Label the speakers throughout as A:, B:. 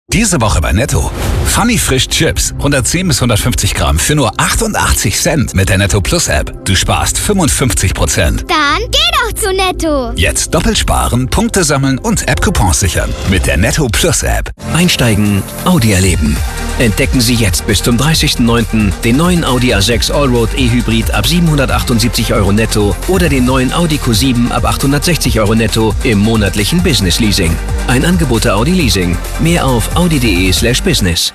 A: Diese Woche bei Netto. Funny Frisch Chips, 110 bis 150 Gramm für nur 88 Cent mit der Netto Plus App. Du sparst 55%.
B: Dann geh doch zu Netto.
A: Jetzt doppelt sparen, Punkte sammeln und App-Coupons sichern mit der Netto Plus App.
C: Einsteigen, Audi erleben. Entdecken Sie jetzt bis zum 30.09. den neuen Audi A6 Allroad E-Hybrid ab 778 € netto oder den neuen Audi Q7 ab 860 € netto im monatlichen Business Leasing. Ein Angebot der Audi Leasing. Mehr auf audi.de/business.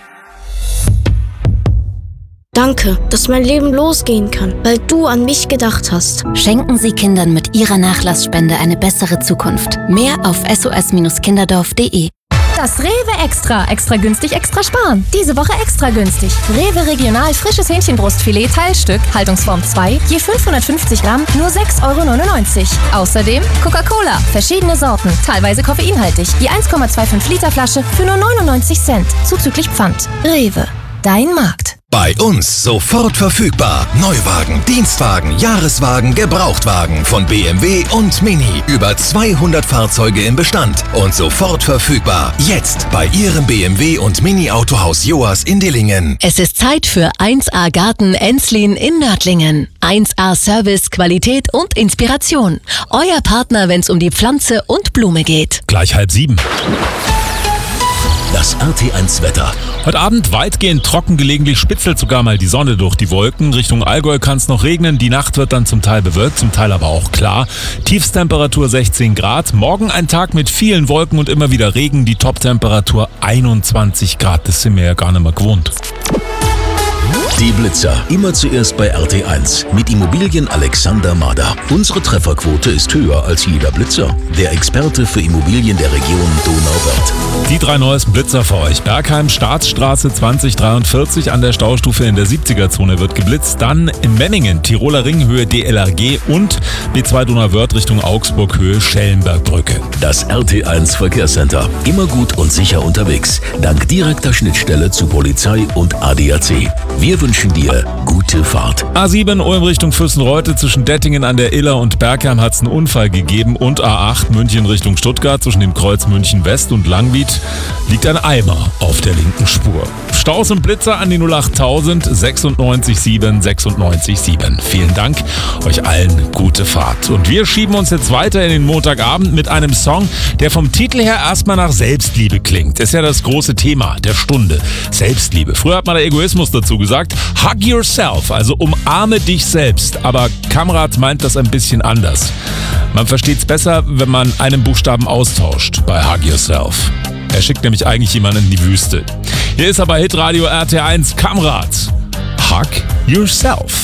D: Danke, dass mein Leben losgehen kann, weil du an mich gedacht hast.
E: Schenken Sie Kindern mit Ihrer Nachlassspende eine bessere Zukunft. Mehr auf sos-kinderdorf.de.
F: Das Rewe Extra. Extra günstig, extra sparen. Diese Woche extra günstig. Rewe Regional frisches Hähnchenbrustfilet Teilstück, Haltungsform 2, je 550 Gramm, nur 6,99 €. Außerdem Coca-Cola, verschiedene Sorten, teilweise koffeinhaltig, je 1,25 Liter Flasche für nur 99 Cent, zuzüglich Pfand. Rewe, dein Markt.
G: Bei uns sofort verfügbar. Neuwagen, Dienstwagen, Jahreswagen, Gebrauchtwagen von BMW und Mini. Über 200 Fahrzeuge im Bestand und sofort verfügbar. Jetzt bei Ihrem BMW und Mini Autohaus Joas in Dillingen.
H: Es ist Zeit für 1A Garten Enslin in Nördlingen. 1A Service, Qualität und Inspiration. Euer Partner, wenn es um die Pflanze und Blume geht.
I: Gleich 6:30.
G: Das RT1-Wetter.
I: Heute Abend weitgehend trocken, gelegentlich spitzelt sogar mal die Sonne durch die Wolken. Richtung Allgäu kann es noch regnen, die Nacht wird dann zum Teil bewölkt, zum Teil aber auch klar. Tiefstemperatur 16 Grad. Morgen ein Tag mit vielen Wolken und immer wieder Regen, die Toptemperatur 21 Grad. Das sind wir ja gar nicht mehr gewohnt.
G: Die Blitzer. Immer zuerst bei RT1 mit Immobilien Alexander Mader. Unsere Trefferquote ist höher als jeder Blitzer. Der Experte für Immobilien der Region Donauwörth.
I: Die 3 neuesten Blitzer für euch. Bergheim, Staatsstraße 2043 an der Staustufe in der 70er-Zone wird geblitzt. Dann in Menningen, Tiroler Ring, Höhe DLRG und B2 Donauwörth Richtung Augsburg, Höhe Schellenbergbrücke.
G: Das RT1 Verkehrscenter. Immer gut und sicher unterwegs. Dank direkter Schnittstelle zu Polizei und ADAC. Wir wünschen dir gute Fahrt.
I: A7 Ulm Richtung Fürstenreute zwischen Dettingen an der Iller und Bergheim hat es einen Unfall gegeben und A8 München Richtung Stuttgart zwischen dem Kreuz München West und Langwied liegt ein Eimer auf der linken Spur. Staus und Blitzer an die 08000 96 7 96 7. Vielen Dank, euch allen gute Fahrt. Und wir schieben uns jetzt weiter in den Montagabend mit einem Song, der vom Titel her erstmal nach Selbstliebe klingt. Das ist ja das große Thema der Stunde. Selbstliebe. Früher hat man der Egoismus dazu gesagt. Hug yourself, also umarme dich selbst. Aber Kamrat meint das ein bisschen anders. Man versteht es besser, wenn man einen Buchstaben austauscht bei Hug yourself. Er schickt nämlich eigentlich jemanden in die Wüste. Hier ist aber Hitradio RT1 Kamrat. Hug yourself.